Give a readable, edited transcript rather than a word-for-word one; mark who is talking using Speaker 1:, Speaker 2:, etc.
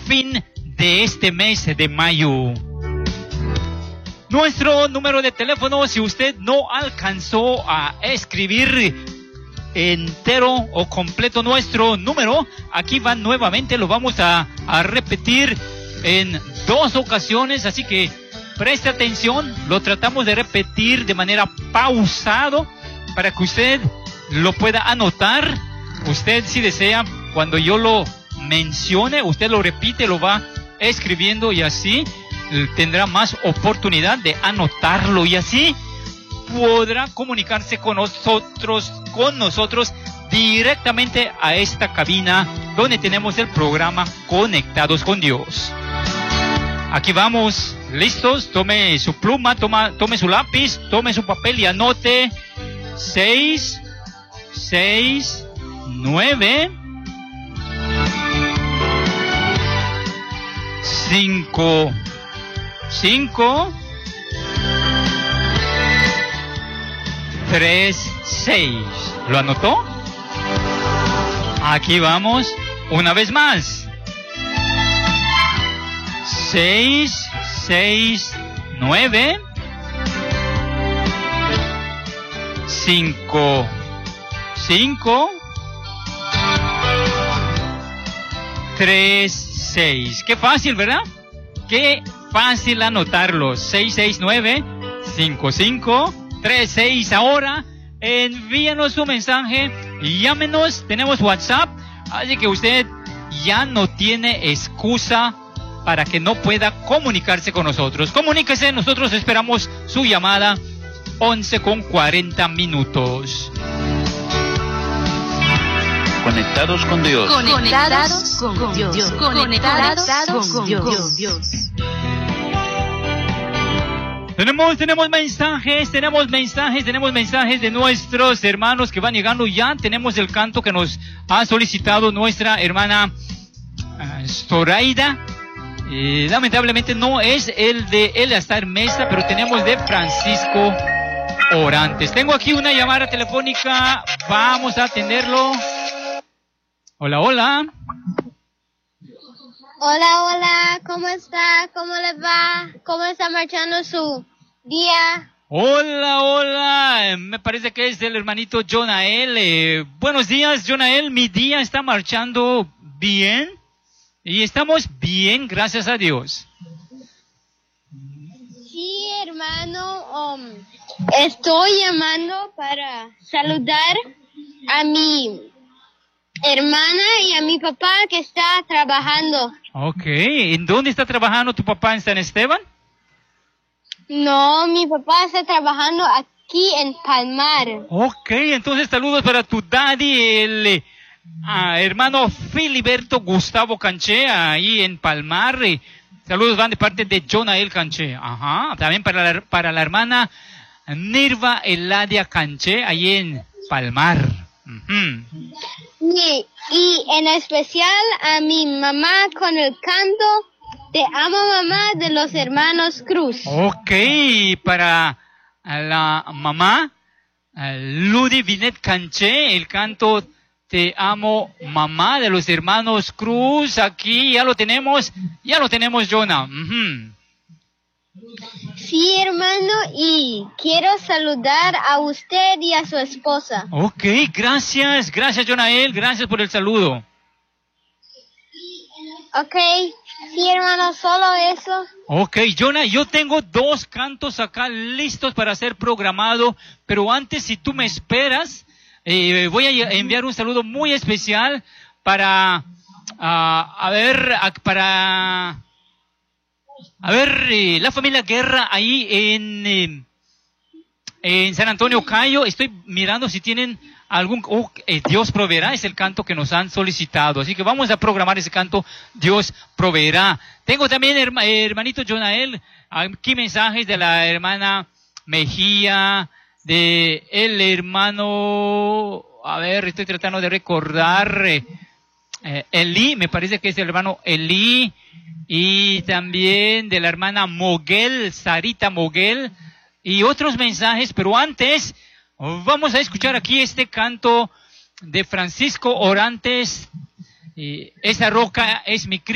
Speaker 1: fin de este mes de mayo. Nuestro número de teléfono, si usted no alcanzó a escribir entero o completo nuestro número, aquí va nuevamente, lo vamos a repetir en 2 ocasiones, así que preste atención, lo tratamos de repetir de manera pausado para que usted lo pueda anotar. Usted, si desea, cuando yo lo mencione, usted lo repite, lo va escribiendo y así tendrá más oportunidad de anotarlo y así podrá comunicarse con nosotros directamente a esta cabina donde tenemos el programa Conectados con Dios. Aquí vamos, listos, tome su pluma, tome su lápiz, tome su papel y anote 6, 9, 5, 3, 6. ¿Lo anotó? Aquí vamos, una vez más. 6, 9, 5, 3, 6. Qué fácil, ¿verdad? Qué fácil anotarlo. 6, 9, 5, 3, 6. Ahora envíenos su mensaje, llámenos, tenemos WhatsApp, así que usted ya no tiene excusa para que no pueda comunicarse con nosotros. Comuníquese, nosotros esperamos su llamada. 11:40.
Speaker 2: Conectados con Dios.
Speaker 3: Conectados con Dios. Conectados con Dios.
Speaker 1: Tenemos mensajes de nuestros hermanos que van llegando ya. Tenemos el canto que nos ha solicitado nuestra hermana Zoraida. Lamentablemente no es el de Eleazar Mesa, pero tenemos de Francisco Orantes. Tengo aquí una llamada telefónica, vamos a atenderlo. Hola, hola.
Speaker 4: Hola, ¿cómo está? ¿Cómo le va? ¿Cómo está marchando su día?
Speaker 1: Hola, me parece que es del hermanito Jonael. Buenos días, Jonael, mi día está marchando bien y estamos bien, gracias a Dios.
Speaker 4: Sí, hermano, estoy llamando para saludar a mi hermana y a mi papá que está trabajando.
Speaker 1: Ok, ¿en dónde está trabajando tu papá? ¿En San Esteban?
Speaker 4: No, mi papá está trabajando aquí en Palmar.
Speaker 1: Ok, entonces saludos para tu daddy, el hermano Filiberto Gustavo Canché, ahí en Palmar. Saludos van de parte de Jonael Canché. Ajá, también para la hermana Nirva Eladia Canché, ahí en Palmar.
Speaker 4: Y en especial a mi mamá con el canto Te amo, mamá, de los hermanos Cruz.
Speaker 1: Ok, para la mamá Ludi Vinet Canché, el canto Te amo, mamá, de los hermanos Cruz. Aquí ya lo tenemos, Jonah.
Speaker 4: Sí, hermano, y quiero saludar a usted y a su esposa.
Speaker 1: Ok, gracias, Jonael, gracias por el saludo.
Speaker 4: Ok, sí, hermano, solo eso.
Speaker 1: Ok, Jonah, yo tengo 2 cantos acá listos para ser programado, pero antes, si tú me esperas, voy a enviar un saludo muy especial para, la familia Guerra ahí en San Antonio Cayo. Estoy mirando si tienen algún... Dios proveerá es el canto que nos han solicitado. Así que vamos a programar ese canto, Dios proveerá. Tengo también, hermanito Jonael, aquí mensajes de la hermana Mejía, de el hermano... estoy tratando de recordar... Elí, me parece que es el hermano Elí, y también de la hermana Moguel, Sarita Moguel, y otros mensajes, pero antes vamos a escuchar aquí este canto de Francisco Orantes, Esa roca es mi Cristo.